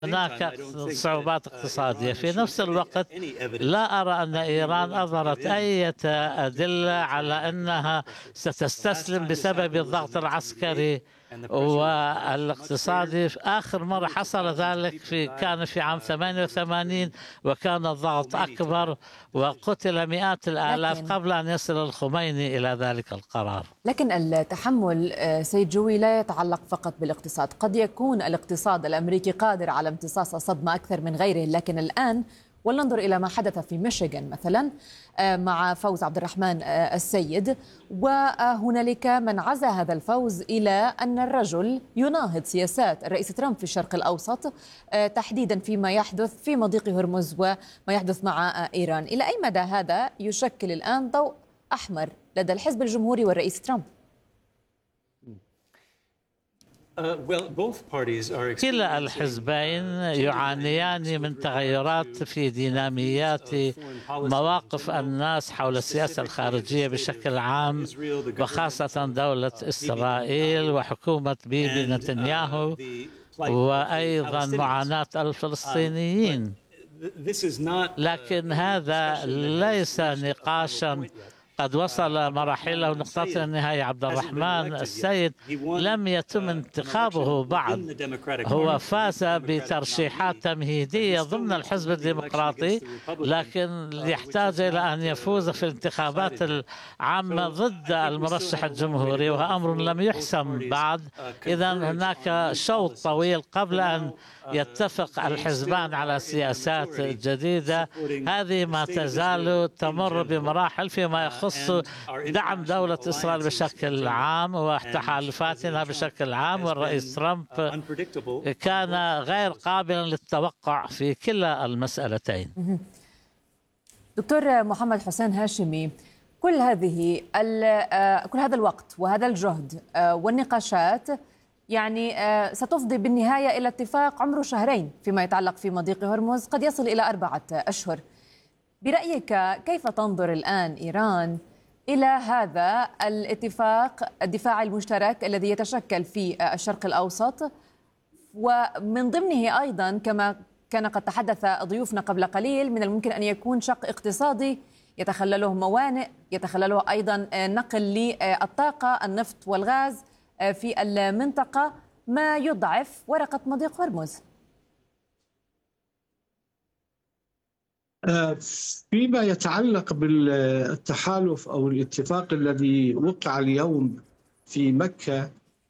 هناك صعوبات اقتصادية. في نفس الوقت لا أرى أن إيران أظهرت أي أدلة على أنها ستستسلم بسبب الضغط العسكري والاقتصادي. في آخر مرة حصل ذلك كان في عام 88، وكان الضغط أكبر وقتل مئات الآلاف قبل أن يصل الخميني إلى ذلك القرار. لكن التحمل سيد جوي لا يتعلق فقط بالاقتصاد. قد يكون الاقتصاد الأمريكي قادر على امتصاص الصدمة أكثر من غيره، لكن الآن ولننظر إلى ما حدث في ميشيغان مثلا مع فوز عبد الرحمن السيد، وهنالك من عزى هذا الفوز إلى أن الرجل يناهض سياسات الرئيس ترامب في الشرق الأوسط، تحديدا فيما يحدث في مضيق هرمز وما يحدث مع إيران. إلى أي مدى هذا يشكل الآن ضوء أحمر لدى الحزب الجمهوري والرئيس ترامب؟ كلا الحزبين يعانيان من تغيرات في ديناميات مواقف الناس حول السياسة الخارجية بشكل عام، وخاصة دولة إسرائيل وحكومة بيبي نتنياهو، وأيضا معاناة الفلسطينيين. لكن هذا ليس نقاشا قد وصل مراحله نقطة النهاية. عبد الرحمن السيد لم يتم انتخابه بعد، هو فاز بترشيحات تمهيدية ضمن الحزب الديمقراطي، لكن يحتاج إلى أن يفوز في الانتخابات العامة ضد المرشح الجمهوري، وهو أمر لم يحسم بعد. إذا هناك شوط طويل قبل أن يتفق الحزبان على سياسات جديدة. هذه ما تزال تمر بمراحل فيما يخص دعم دولة إسرائيل بشكل عام وتحالفاتنا بشكل عام. والرئيس ترامب كان غير قابلا للتوقع في كلا المسألتين. دكتور محمد حسين هاشمي، كل هذا الوقت وهذا الجهد والنقاشات يعني ستفضي بالنهاية إلى اتفاق عمره شهرين فيما يتعلق في مضيق هرمز، قد يصل إلى 4 أشهر. برأيك كيف تنظر الآن إيران إلى هذا الاتفاق الدفاع المشترك الذي يتشكل في الشرق الأوسط، ومن ضمنه أيضا كما كان قد تحدث ضيوفنا قبل قليل من الممكن أن يكون شق اقتصادي يتخلله موانئ، يتخلله أيضا نقل للطاقة النفط والغاز في المنطقة، ما يضعف ورقة مضيق هرمز؟ فيما يتعلق بالتحالف أو الاتفاق الذي وقع اليوم في مكة،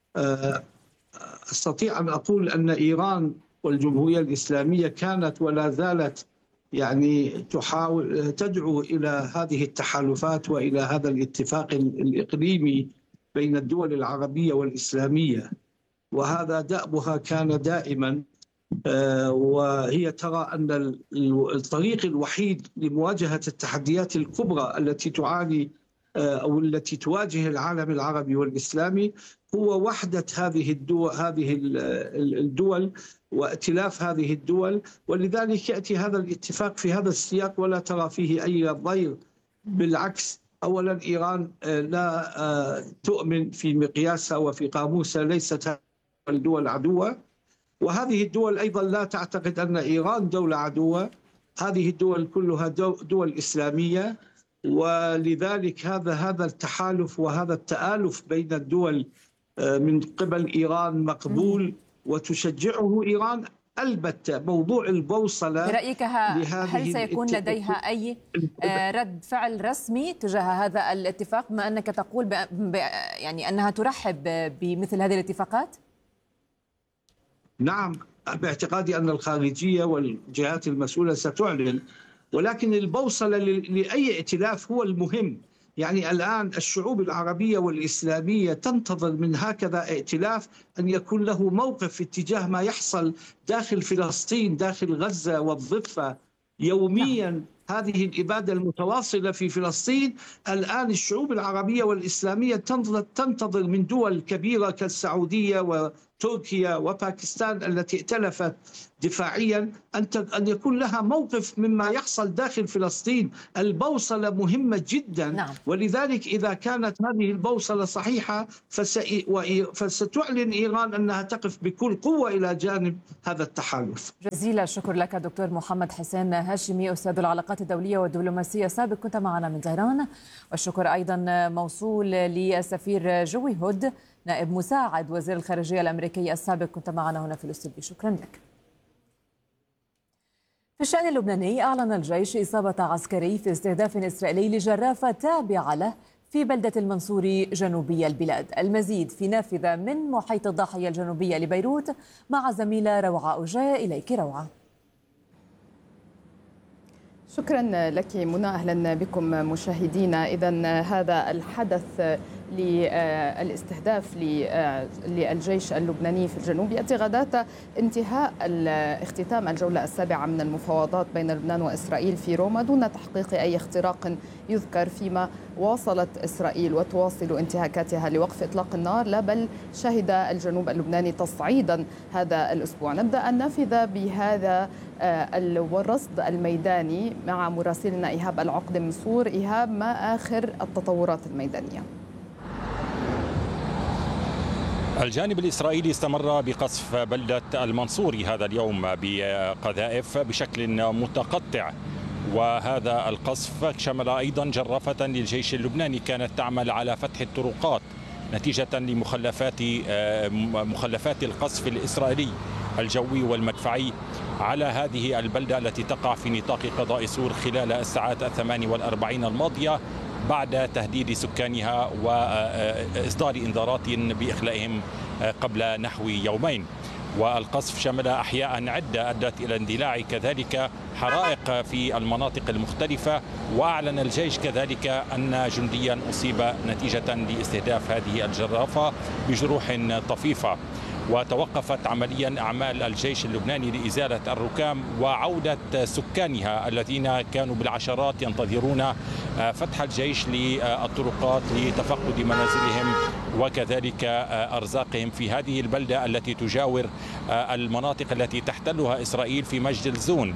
أستطيع أن أقول أن إيران والجمهورية الإسلامية كانت ولا زالت يعني تحاول تدعو إلى هذه التحالفات وإلى هذا الاتفاق الإقليمي بين الدول العربية والإسلامية، وهذا دأبها كان دائما. وهي ترى أن الطريق الوحيد لمواجهة التحديات الكبرى التي تعاني أو التي تواجه العالم العربي والإسلامي هو وحدة هذه الدول وائتلاف هذه الدول. ولذلك يأتي هذا الاتفاق في هذا السياق ولا ترى فيه أي ضير، بالعكس. أولا إيران لا تؤمن في مقياسها وفي قاموسها ليست الدول عدوة، وهذه الدول أيضا لا تعتقد أن إيران دولة عدوة. هذه الدول كلها دول إسلامية، ولذلك هذا التحالف وهذا التآلف بين الدول من قبل إيران مقبول وتشجعه إيران. البتة موضوع البوصلة برأيك هل سيكون لديها أي رد فعل رسمي تجاه هذا الاتفاق، ما أنك تقول يعني أنها ترحب بمثل هذه الاتفاقات؟ نعم، باعتقادي أن الخارجية والجهات المسؤولة ستعلن، ولكن البوصلة لأي ائتلاف هو المهم. يعني الآن الشعوب العربية والإسلامية تنتظر من هكذا ائتلاف أن يكون له موقف في اتجاه ما يحصل داخل فلسطين، داخل غزة والضفة يوميا. هذه الإبادة المتواصلة في فلسطين. الآن الشعوب العربية والإسلامية تنتظر من دول كبيرة كالسعودية تركيا وباكستان التي ائتلفت دفاعيا أن يكون لها موقف مما يحصل داخل فلسطين. البوصلة مهمة جدا. نعم. ولذلك إذا كانت هذه البوصلة صحيحة فستعلن إيران أنها تقف بكل قوة إلى جانب هذا التحالف. جزيل الشكر لك دكتور محمد حسين هاشمي، أستاذ العلاقات الدولية والدبلوماسية السابق، كنت معنا من طهران. والشكر أيضا موصول للسفير جوي هود نائب مساعد وزير الخارجية الأمريكي السابق، كنت معنا هنا في الاستوديو. شكرا لك. في الشأن اللبناني، أعلن الجيش إصابة عسكري في استهداف إسرائيلي لجرافة تابعة له في بلدة المنصوري جنوبي البلاد. المزيد في نافذة من محيط الضاحية الجنوبية لبيروت مع زميلة روعة أجاء. إليك روعة. شكرا لك منى، أهلا بكم مشاهدينا. إذن هذا الحدث للاستهداف للجيش اللبناني في الجنوب يأتي غداة انتهاء اختتام الجولة السابعة من المفاوضات بين لبنان وإسرائيل في روما دون تحقيق أي اختراق يذكر، فيما واصلت إسرائيل وتواصل انتهاكاتها لوقف إطلاق النار، لا بل شهد الجنوب اللبناني تصعيدا هذا الأسبوع. نبدأ النافذة بهذا والرصد الميداني مع مراسلنا إيهاب العقد من صور. إيهاب، ما آخر التطورات الميدانية؟ الجانب الإسرائيلي استمر بقصف بلدة المنصوري هذا اليوم بقذائف بشكل متقطع، وهذا القصف شمل أيضا جرافة للجيش اللبناني كانت تعمل على فتح الطرقات نتيجة لمخلفات القصف الإسرائيلي الجوي والمدفعي على هذه البلدة التي تقع في نطاق قضاء سور خلال الساعات 48 الماضية، بعد تهديد سكانها وإصدار إنذارات بإخلائهم قبل نحو يومين. والقصف شمل أحياء عدة أدت إلى اندلاع كذلك حرائق في المناطق المختلفة، وأعلن الجيش كذلك أن جنديا أصيب نتيجة لاستهداف هذه الجرافة بجروح طفيفة. وتوقفت عمليا أعمال الجيش اللبناني لإزالة الركام وعودة سكانها الذين كانوا بالعشرات ينتظرون فتح الجيش للطرقات لتفقد منازلهم وكذلك أرزاقهم في هذه البلدة التي تجاور المناطق التي تحتلها إسرائيل في مجد الزون.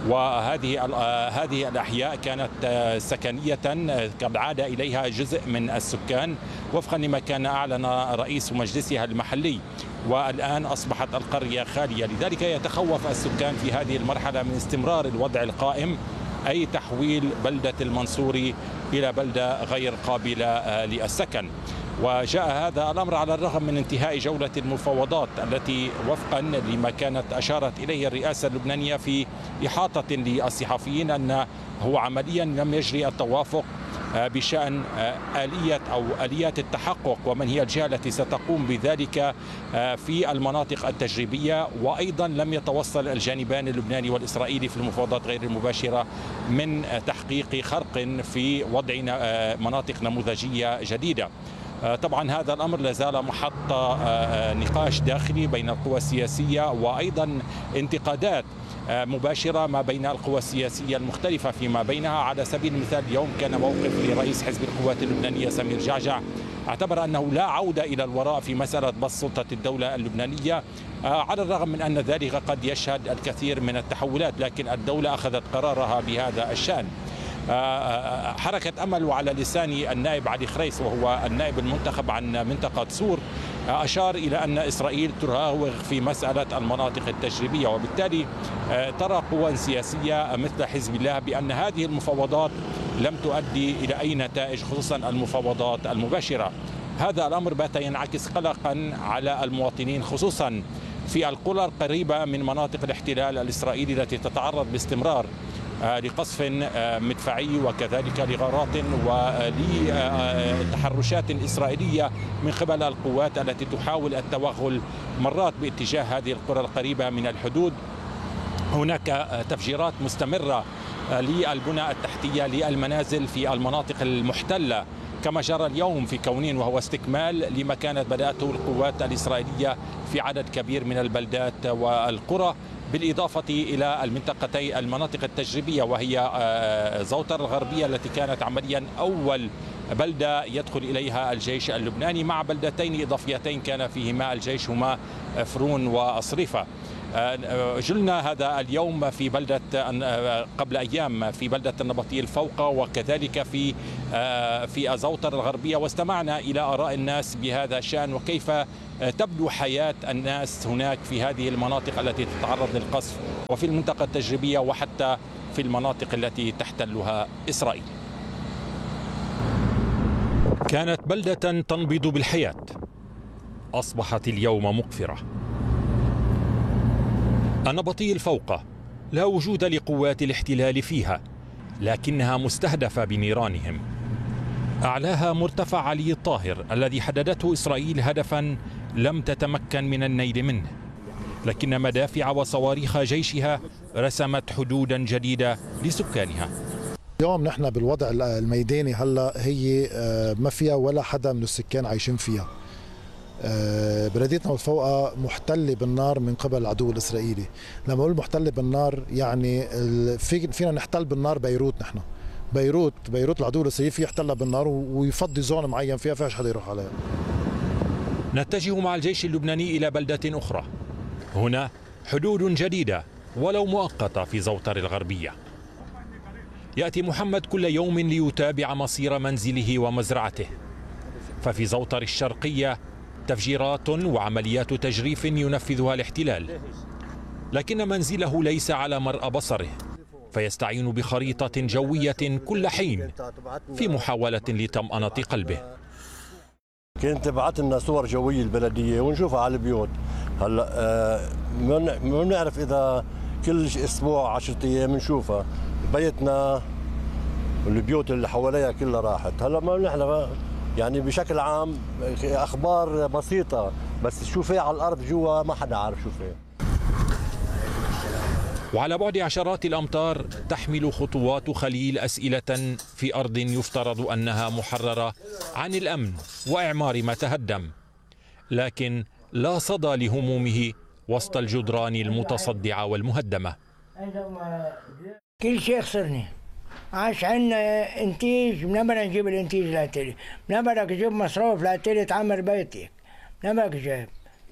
وهذه الأحياء كانت سكنية قد عاد إليها جزء من السكان وفقا لما كان أعلن رئيس مجلسها المحلي، والآن أصبحت القرية خالية. لذلك يتخوف السكان في هذه المرحلة من استمرار الوضع القائم، أي تحويل بلدة المنصوري إلى بلدة غير قابلة للسكن. وجاء هذا الأمر على الرغم من انتهاء جولة المفاوضات التي وفقا لما كانت أشارت إليه الرئاسة اللبنانية في إحاطة للصحفيين أن هو عمليا لم يجري التوافق بشأن آليات التحقق ومن هي الجهة التي ستقوم بذلك في المناطق التجريبية. وأيضا لم يتوصل الجانبان اللبناني والإسرائيلي في المفاوضات غير المباشرة من تحقيق خرق في وضع مناطق نموذجية جديدة. طبعا هذا الأمر لازال محط نقاش داخلي بين القوى السياسية وأيضا انتقادات مباشرة ما بين القوى السياسية المختلفة فيما بينها. على سبيل المثال اليوم كان موقف لرئيس حزب القوات اللبنانية سمير جعجع، اعتبر أنه لا عودة إلى الوراء في مسألة بسط سلطة الدولة اللبنانية، على الرغم من أن ذلك قد يشهد الكثير من التحولات، لكن الدولة أخذت قرارها بهذا الشأن. حركة أمل وعلى لسان النائب علي خريس وهو النائب المنتخب عن منطقة سور أشار إلى أن إسرائيل تراوغ في مسألة المناطق التجريبية، وبالتالي ترى قوى سياسية مثل حزب الله بأن هذه المفاوضات لم تؤدي إلى أي نتائج، خصوصا المفاوضات المباشرة. هذا الأمر بات ينعكس قلقا على المواطنين خصوصا في القرى القريبة من مناطق الاحتلال الإسرائيلي التي تتعرض باستمرار لقصف مدفعي وكذلك لغارات ولتحرشات إسرائيلية من قبل القوات التي تحاول التوغل مرات باتجاه هذه القرى القريبة من الحدود. هناك تفجيرات مستمرة للبنى التحتية للمنازل في المناطق المحتلة كما جرى اليوم في كونين، وهو استكمال لما كانت بدأته القوات الإسرائيلية في عدد كبير من البلدات والقرى، بالإضافة إلى المناطق التجريبية وهي زوطر الغربية التي كانت عمليا أول بلدة يدخل إليها الجيش اللبناني مع بلدتين إضافيتين كان فيهما الجيش هما فرون وأصريفة. جلنا هذا اليوم في بلدة قبل أيام في بلدة النبطي الفوقة وكذلك في أزوطر الغربية، واستمعنا إلى آراء الناس بهذا الشأن وكيف تبدو حياة الناس هناك في هذه المناطق التي تتعرض للقصف وفي المنطقة التجريبية وحتى في المناطق التي تحتلها إسرائيل. كانت بلدة تنبض بالحياة أصبحت اليوم مقفرة. النبطي الفوقة لا وجود لقوات الاحتلال فيها، لكنها مستهدفة بنيرانهم. أعلاها مرتفع علي الطاهر الذي حددته إسرائيل هدفا لم تتمكن من النيل منه، لكن مدافع وصواريخ جيشها رسمت حدودا جديدة لسكانها. اليوم نحن بالوضع الميداني هلا هي ما فيها ولا حدا من السكان عايشين فيها. بلديتنا الفوقة محتلة بالنار من قبل العدو الإسرائيلي. لما أقول محتلة بالنار يعني فينا نحتل بالنار بيروت. نحن بيروت العدو الإسرائيلي فيه يحتلها بالنار ويفضي زون معين فيها فيهاش حدا يروح عليها. نتجه مع الجيش اللبناني إلى بلدة أخرى، هنا حدود جديدة ولو مؤقتة في زوطر الغربية. يأتي محمد كل يوم ليتابع مصير منزله ومزرعته، ففي زوطر الشرقية تفجيرات وعمليات تجريف ينفذها الاحتلال، لكن منزله ليس على مرأى بصره، فيستعين بخريطة جوية كل حين في محاولة لطمأنة قلبه. كنت بعت لنا صور جوية البلدية ونشوفها على البيوت. هلا ما بنعرف إذا كل أسبوع 10 أيام بنشوفها. بيتنا والبيوت اللي حواليها كلها راحت. هلا ما بنحلم يعني بشكل عام أخبار بسيطة، بس شو في على الأرض جوا ما حدا عارف شو في. وعلى بعد عشرات الأمتار تحمل خطوات خليل أسئلة في أرض يفترض أنها محررة عن الأمن وإعمار ما تهدم، لكن لا صدى لهمومه وسط الجدران المتصدعة والمهدمة. كل شيء خسرني. عاش عنا انتاج، ما بدنا نجيب الانتاج لاتلي، ما بدك تجيب مصروف لاتلي تعمر بيتك، ما بدك تجيب.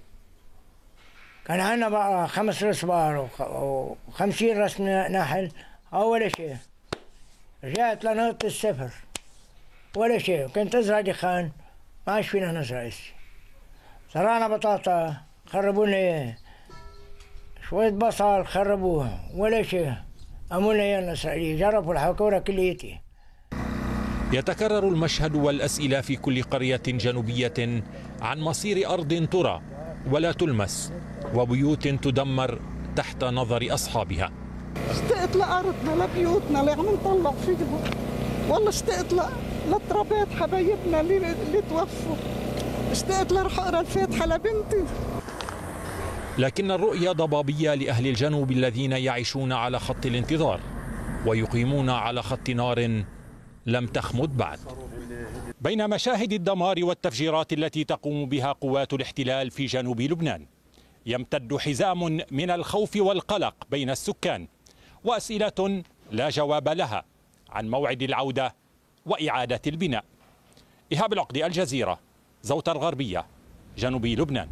كان عنا بقى 5 رأس بقر و50 رأس نحل أو ولا شيء. رجعت لنقطة الصفر ولا شيء. كنت أزرع دخان ما عاش فينا نزرع شيء. زرعنا بطاطا خربوا لنا إياه، شوية بصل خربوها ولا شيء. أمونا يا الإسرائيليين جربوا الحكورة كليتي. يتكرر المشهد والأسئلة في كل قرية جنوبية عن مصير أرض ترى ولا تلمس وبيوت تدمر تحت نظر أصحابها. اشتقت لأرضنا لبيوتنا اللي عم نطلع فيها، والله اشتقت لترابات حبايبنا اللي توفوا، اشتقت لروح أقرأ الفاتحة لبنتي. لكن الرؤية ضبابية لأهل الجنوب الذين يعيشون على خط الانتظار ويقيمون على خط نار لم تخمد بعد. بين مشاهد الدمار والتفجيرات التي تقوم بها قوات الاحتلال في جنوب لبنان يمتد حزام من الخوف والقلق بين السكان وأسئلة لا جواب لها عن موعد العودة وإعادة البناء. إيهاب العقدي، الجزيرة، زوطر الغربية، جنوب لبنان.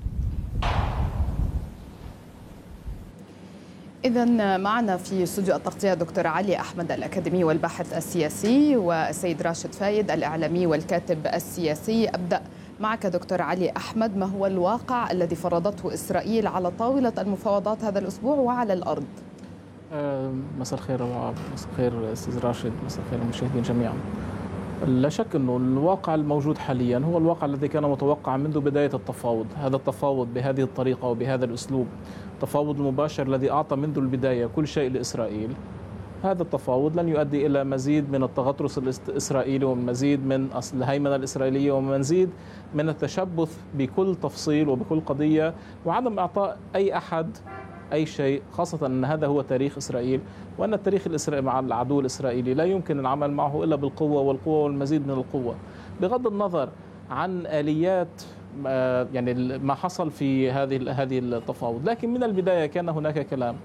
إذن معنا في استوديو التغطية دكتور علي أحمد الأكاديمي والباحث السياسي، والسيد راشد فايد الإعلامي والكاتب السياسي. أبدأ معك دكتور علي أحمد، ما هو الواقع الذي فرضته إسرائيل على طاولة المفاوضات هذا الأسبوع وعلى الأرض؟ مساء الخير مساء الخير أستاذ راشد، مساء الخير المشاهدين جميعا. لا شك أنه الواقع الموجود حاليا هو الواقع الذي كان متوقع منذ بداية التفاوض. هذا التفاوض بهذه الطريقة وبهذا الأسلوب، التفاوض المباشر الذي أعطى منذ البداية كل شيء لإسرائيل، هذا التفاوض لن يؤدي إلى مزيد من التغطرس الإسرائيلي ومزيد من الهيمنة الإسرائيلية ومزيد من التشبث بكل تفصيل وبكل قضية وعدم إعطاء أي أحد أي شيء، خاصة أن هذا هو تاريخ إسرائيل، وأن التاريخ الإسرائيلي مع العدو الإسرائيلي لا يمكن العمل معه إلا بالقوة والقوة والمزيد من القوة، بغض النظر عن آليات يعني ما حصل في هذه التفاوض. لكن من البداية كان هناك كلام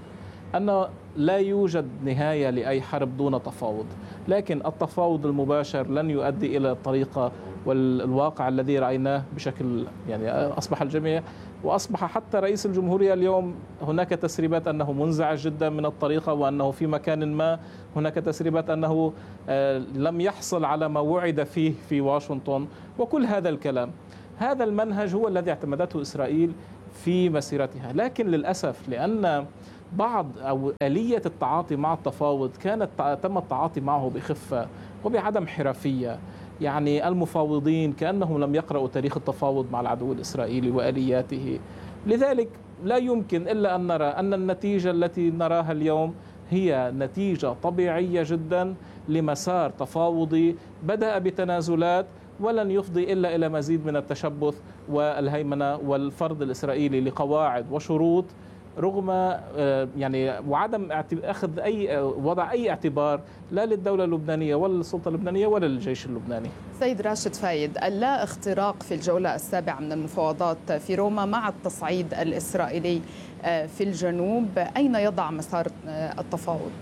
أن لا يوجد نهاية لأي حرب دون تفاوض، لكن التفاوض المباشر لن يؤدي إلى الطريقة والواقع الذي رأيناه بشكل يعني أصبح الجميع، وأصبح حتى رئيس الجمهورية اليوم هناك تسريبات أنه منزعج جدا من الطريقة، وأنه في مكان ما هناك تسريبات أنه لم يحصل على ما وعد فيه في واشنطن، وكل هذا الكلام. هذا المنهج هو الذي اعتمدته إسرائيل في مسيرتها، لكن للأسف لأن بعض أو آلية التعاطي مع التفاوض تم التعاطي معه بخفة وبعدم حرفية. يعني المفاوضين كأنهم لم يقرأوا تاريخ التفاوض مع العدو الإسرائيلي وآلياته. لذلك لا يمكن إلا أن نرى أن النتيجة التي نراها اليوم هي نتيجة طبيعية جدا لمسار تفاوضي بدأ بتنازلات ولن يفضي إلا إلى مزيد من التشبث والهيمنة والفرض الإسرائيلي لقواعد وشروط، رغم يعني وعدم أخذ وضع أي اعتبار لا للدولة اللبنانية ولا للسلطة اللبنانية ولا للجيش اللبناني. سيد راشد فايد، اللا اختراق في الجولة السابعة من المفاوضات في روما مع التصعيد الإسرائيلي في الجنوب أين يضع مسار التفاوض؟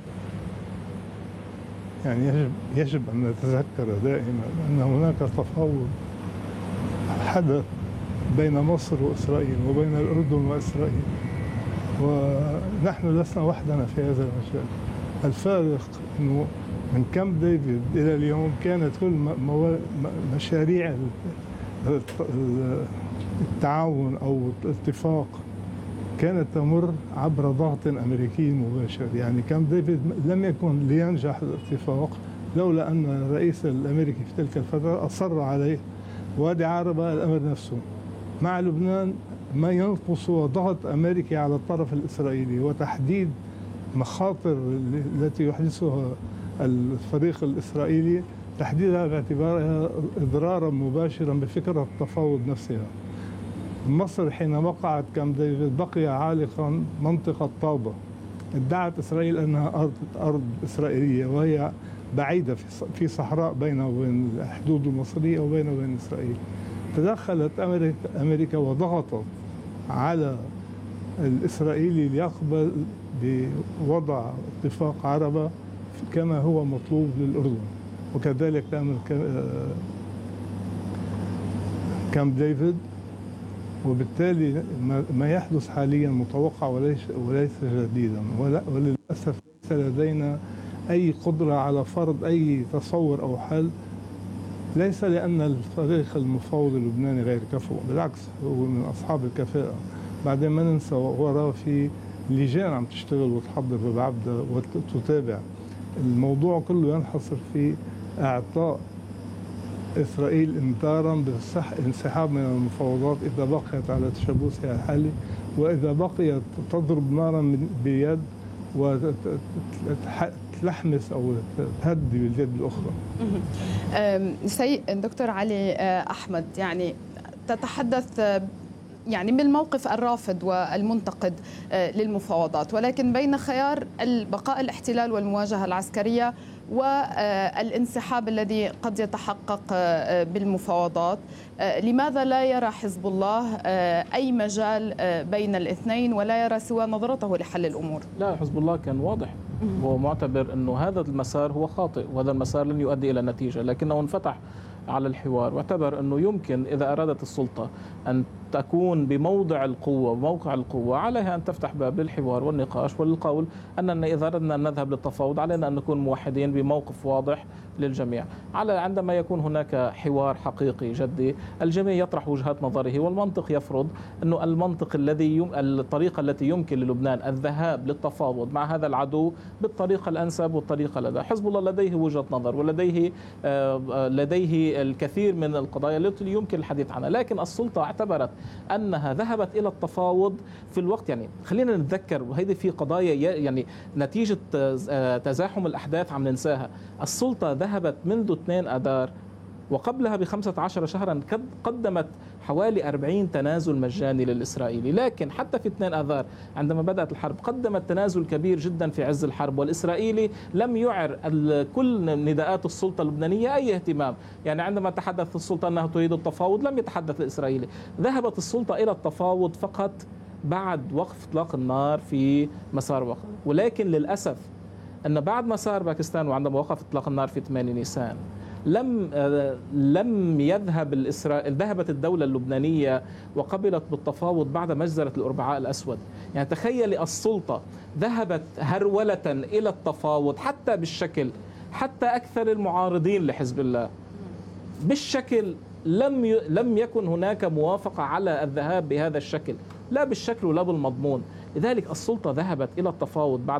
يعني يجب أن نتذكر دائما أن هناك تفاوض حدث بين مصر وإسرائيل وبين الأردن وإسرائيل، ونحن لسنا وحدنا في هذا المجال. الفارق أنه من كامب ديفيد إلى اليوم كانت كل مشاريع التعاون أو الاتفاق كانت تمر عبر ضغط أمريكي مباشر. يعني كامب ديفيد لم يكن لينجح الاتفاق لولا أن الرئيس الأمريكي في تلك الفترة أصر عليه، وادي عربة الأمر نفسه. مع لبنان ما ينقص ضغط أمريكي على الطرف الإسرائيلي وتحديد مخاطر التي يحدثها الفريق الإسرائيلي، تحديدها باعتبارها إضرارا مباشرا بفكرة التفاوض نفسها. مصر حين وقعت كامب ديفيد بقي عالقا منطقة طابة، ادعت إسرائيل أنها أرض إسرائيلية وهي بعيدة في صحراء بينها وبين الحدود المصرية وبينها وبين إسرائيل. تدخلت أمريكا وضغطت على الإسرائيلي ليقبل بوضع اتفاق عربة كما هو مطلوب للأردن، وكذلك تعمل كامب ديفيد. وبالتالي ما يحدث حاليا متوقع وليس جديدا، وللأسف ليس لدينا أي قدرة على فرض أي تصور أو حل. ليس لأن الفريق المفاوض اللبناني غير كفؤ، بالعكس هو من أصحاب الكفاءة. بعدين ما ننسى وراه في لجان عم تشتغل وتحضر ببعبدة وتتابع. الموضوع كله ينحصر في إعطاء إسرائيل إنذارا بالانسحاب من المفاوضات إذا بقيت على تشبثها الحالي، وإذا بقيت تضرب نارا بيد وتلحمس أو تهدي باليد الأخرى. دكتور علي أحمد، يعني تتحدث يعني بالموقف الرافض والمنتقد للمفاوضات، ولكن بين خيار البقاء الاحتلال والمواجهة العسكرية والانسحاب الذي قد يتحقق بالمفاوضات، لماذا لا يرى حزب الله أي مجال بين الاثنين ولا يرى سوى نظرته لحل الأمور؟ لا، حزب الله كان واضح ومعتبر أنه هذا المسار هو خاطئ وهذا المسار لن يؤدي إلى نتيجة، لكنه انفتح على الحوار واعتبر أنه يمكن إذا أرادت السلطة أن تكون بموضع القوة وموقع القوة عليها أن تفتح باب للحوار والنقاش وللقول أننا إذا أردنا أن نذهب للتفاوض علينا أن نكون موحدين بموقف واضح للجميع. عندما يكون هناك حوار حقيقي جدي الجميع يطرح وجهات نظره، والمنطق يفرض أنه الطريقة التي يمكن للبنان الذهاب للتفاوض مع هذا العدو بالطريقة الأنسب والطريقة لدى حزب الله. لديه وجهة نظر ولديه الكثير من القضايا التي يمكن الحديث عنها، لكن السلطة اعتبرت أنها ذهبت إلى التفاوض في الوقت. يعني خلينا نتذكر، وهذه في قضايا يعني نتيجة تزاحم الأحداث عم ننساها. السلطة ذهبت منذ 2 آذار وقبلها ب15 شهرا قدمت حوالي 40 تنازل مجاني للإسرائيلي، لكن حتى في 2 آذار عندما بدأت الحرب قدمت تنازل كبير جدا في عز الحرب، والإسرائيلي لم يعر كل نداءات السلطة اللبنانية أي اهتمام. يعني عندما تحدث السلطة أنها تريد التفاوض لم يتحدث الإسرائيلي، ذهبت السلطة إلى التفاوض فقط بعد وقف إطلاق النار في مسار وقف. ولكن للأسف أن بعد مسار باكستان وعندما وقف إطلاق النار في 8 نيسان لم ذهبت الدولة اللبنانية وقبلت بالتفاوض بعد مجزرة الأربعاء الأسود. يعني تخيلي السلطة ذهبت هرولة إلى التفاوض حتى بالشكل، حتى أكثر المعارضين لحزب الله بالشكل لم يكن هناك موافقة على الذهاب بهذا الشكل، لا بالشكل ولا بالمضمون. لذلك السلطة ذهبت إلى التفاوض بعد